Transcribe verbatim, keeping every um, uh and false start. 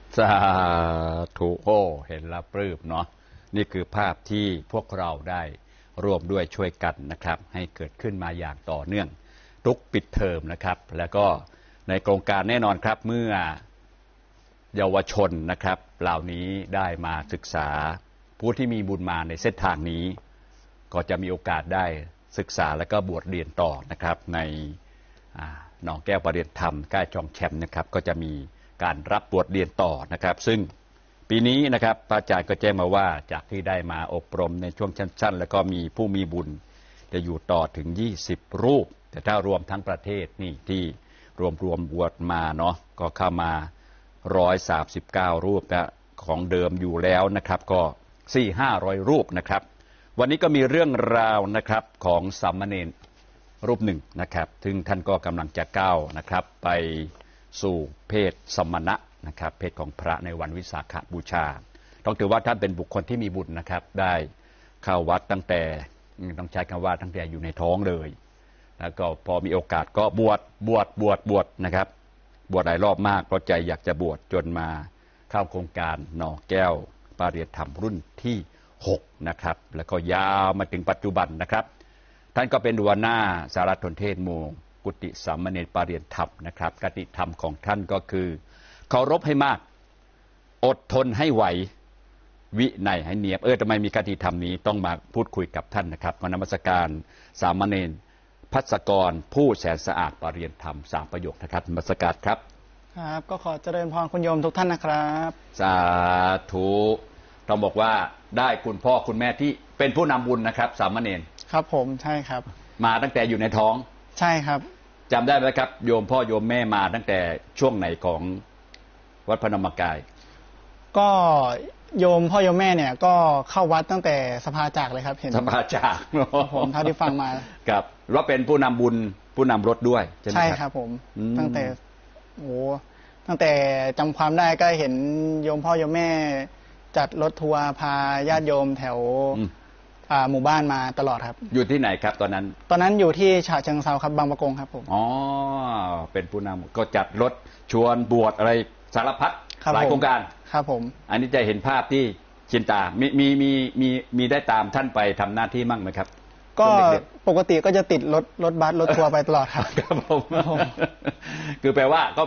สาธุโอ้เห็นแล้วปลื้มเนาะนี่คือภาพที่พวกเราได้ร่วมด้วยช่วยกันนะครับให้เกิดขึ้นมาอย่างต่อเนื่องทุกปิดเทอมนะครับแล้วก็ในโครงการแน่นอนครับเมื่อเยาวชนนะครับเหล่านี้ได้มาศึกษาผู้ที่มีบุญมาในเส้นทางนี้ก็จะมีโอกาสได้ศึกษาและก็บวชเรียนต่อนะครับในหนองแก้วประเรียนธรรมใกล้จอมแชมป์นะครับก็จะมีการรับบวชเรียนต่อนะครับซึ่งปีนี้นะครับพระอาจารย์ก็แจ้งมาว่าจากที่ได้มาอบรมในช่วงสั้นๆแล้วก็มีผู้มีบุญจะอยู่ต่อถึงยี่สิบรูปแต่ถ้ารวมทั้งประเทศนี่ที่รวมรวมบวชมาเนาะก็เข้ามาหนึ่งร้อยสามสิบเก้ารูปนะของเดิมอยู่แล้วนะครับก็ สี่ถึงห้าร้อย รูปนะครับวันนี้ก็มีเรื่องราวนะครับของสามเณรรูปหนึ่งนะครับซึ่งท่านก็กำลังจะก้าวนะครับไปสู่เพศสมณะนะครับเพศของพระในวันวิสาขบูชาต้องถือว่าท่านเป็นบุคคลที่มีบุญนะครับได้เข้าวัดตั้งแต่ต้องใช้คำว่าตั้งแต่อยู่ในท้องเลยแล้วก็พอมีโอกาสก็บวชบวชบวชบวชนะครับบวชหลายรอบมากเพราะใจอยากจะบวชจนมาเข้าโครงการหน่อแก้วปาริยธรรมรุ่นที่หกนะครับแล้วก็ยาวมาถึงปัจจุบันนะครับท่านก็เป็นหัวหน้าสารสนเทศหมู่กุฏิสามเณรปาริยธรรมนะครับกติธรรมของท่านก็คือเคารพให้มากอดทนให้ไหววินัยให้เนียบเออทำไมมีกติธรรมนี้ต้องมาพูดคุยกับท่านนะครับมานมัสการสามเณรภัสกรผู้แสนสะอาดปาริยธรรมสามประโยคนะครับนมัสการครับครับก็ขอเจริญพรคุณโยมทุกท่านนะครับสาธุต้องบอกว่าได้คุณพ่อคุณแม่ที่เป็นผู้นำบุญนะครับสามเณรครับผมใช่ครับมาตั้งแต่อยู่ในท้องใช่ครับจำได้ไหมครับโยมพ่อโยมแม่มาตั้งแต่ช่วงไหนของวัดพระนมกายก็โยมพ่อโยมแม่เนี่ยก็เข้าวัดตั้งแต่สภาจักรเลยครับเห็นสภาจักรผมเท่าที่ฟังมาครับว่าเป็นผู้นำบุญผู้นำรถด้วยใช่ไหมครับใช่ครับผมตั้งแต่โอ้ตั้งแต่จำความได้ก็เห็นโยมพ่อโยมแม่จัดรถทัวร์พาญาติโยมแถวหมู่บ้านมาตลอดครับอยู่ที่ไหนครับตอนนั้นตอนนั้นอยู่ที่ฉะเชิงเทราครับบางปะกงครับผมอ๋อเป็นผู้นำก็จัดรถชวนบวชอะไรสารพัดหลายโครงการครับผมอันนี้จะเห็นภาพที่ชินตามีมีมีมีมีได้ตามท่านไปทำหน้าที่มั่งไหมครับก็ปกติก็จะติดรถรถบัสรถทัวร์ไปตลอดครับครับผมคือแปลว่าก็